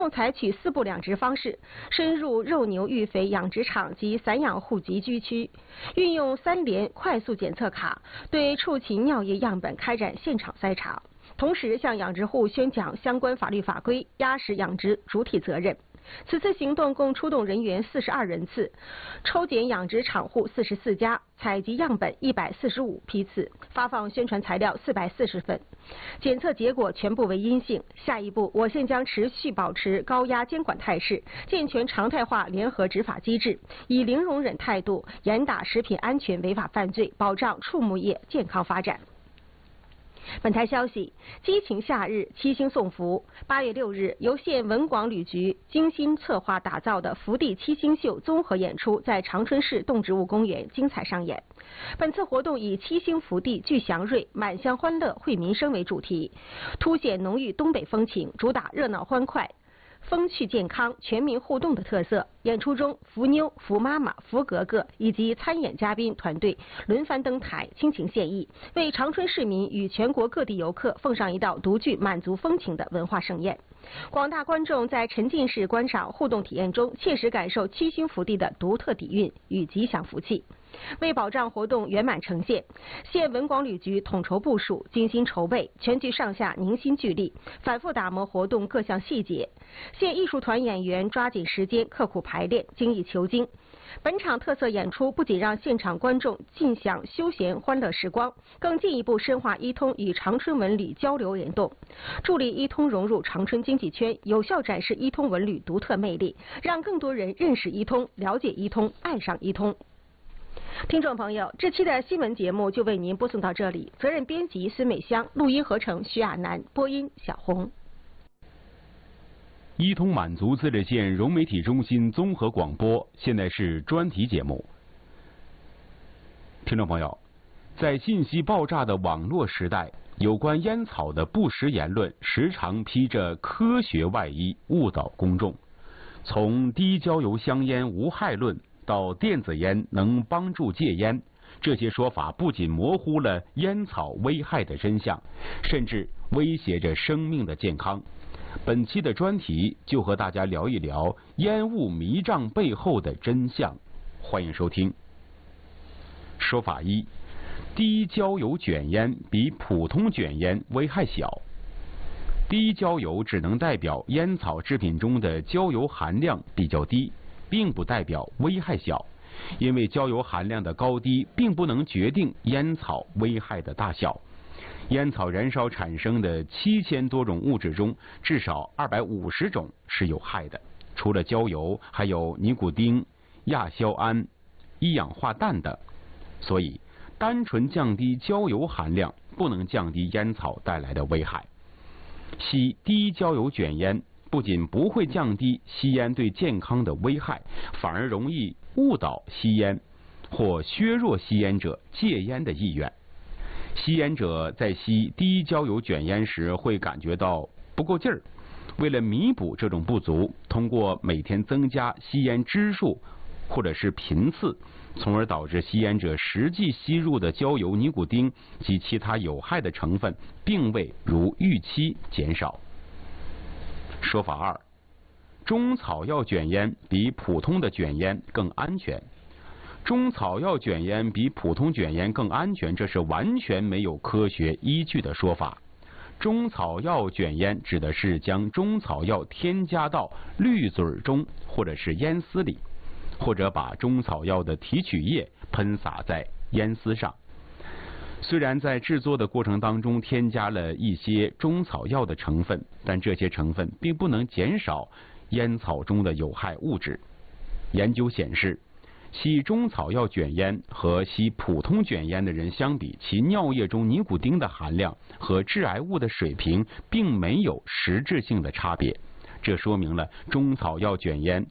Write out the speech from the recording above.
采取4步2植方式，深入肉牛育肥养殖场及散养户集居区，运用3联快速检测卡，对畜禽尿液样本开展现场筛查，同时向养殖户宣讲相关法律法规，压实养殖主体责任。此次行动共出动人员42人次，抽检养殖场户44家，采集样本145批次，发放宣传材料440份。检测结果全部为阴性。下一步，我县将持续保持高压监管态势，健全常态化联合执法机制，以零容忍态度严打食品安全违法犯罪，保障畜牧业健康发展。本台消息：激情夏日，七星送福。8月6日，由县文广旅局精心策划打造的福地七星秀综合演出在长春市动植物公园精彩上演。本次活动以七星福地聚祥瑞，满乡欢乐惠民生为主题，凸显浓郁东北风情，主打热闹欢快、风趣健康、全民互动的特色。演出中，福妞、福妈妈、福格格以及参演嘉宾团队轮番登台，倾情献艺，为长春市民与全国各地游客奉上一道独具满族风情的文化盛宴。广大观众在沉浸式观赏互动体验中，切实感受七星福地的独特底蕴与吉祥福气。为保障活动圆满呈现，县文广旅局统筹部署，精心筹备，全局上下凝心聚力，反复打磨活动各项细节。县艺术团演员抓紧时间，刻苦排练，精益求精。本场特色演出不仅让现场观众尽享休闲欢乐时光，更进一步深化一通与长春文旅交流联动，助力一通融入长春经济圈，有效展示一通文旅独特魅力，让更多人认识一通、了解一通、爱上一通。听众朋友，这期的新闻节目就为您播送到这里。责任编辑孙美香，录音合成徐亚楠，播音小红。 一通满族自治县融媒体中心综合广播，现在是专题节目。听众朋友，在信息爆炸的网络时代，有关烟草的不实言论时常披着科学外衣误导公众。从低焦油香烟无害论到电子烟能帮助戒烟，这些说法不仅模糊了烟草危害的真相，甚至威胁着生命的健康。本期的专题就和大家聊一聊烟雾迷障背后的真相，欢迎收听。说法一：低焦油卷烟比普通卷烟危害小。低焦油只能代表烟草制品中的焦油含量比较低，并不代表危害小，因为焦油含量的高低并不能决定烟草危害的大小。烟草燃烧产生的7000多种物质中，至少250种是有害的。除了焦油，还有尼古丁、亚硝胺、一氧化氮等。所以，单纯降低焦油含量不能降低烟草带来的危害。吸低焦油卷烟不仅不会降低吸烟对健康的危害，反而容易误导吸烟或削弱吸烟者戒烟的意愿。吸烟者在吸低焦油卷烟时会感觉到不够劲儿，为了弥补这种不足，通过每天增加吸烟支数或者是频次，从而导致吸烟者实际吸入的焦油、尼古丁及其他有害的成分并未如预期减少。说法二：中草药卷烟比普通的卷烟更安全。中草药卷烟比普通卷烟更安全，这是完全没有科学依据的说法。中草药卷烟指的是将中草药添加到滤嘴中或者是烟丝里，或者把中草药的提取液喷洒在烟丝上。虽然在制作的过程当中添加了一些中草药的成分，但这些成分并不能减少烟草中的有害物质。研究显示，吸中草药卷烟和吸普通卷烟的人相比，其尿液中尼古丁的含量和致癌物的水平并没有实质性的差别。这说明了中草药卷烟